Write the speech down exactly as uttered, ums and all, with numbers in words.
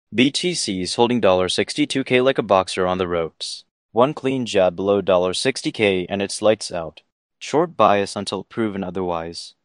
B T C's holding sixty-two K like a boxer on the ropes. One clean jab below sixty K and it's lights out. Short bias until proven otherwise.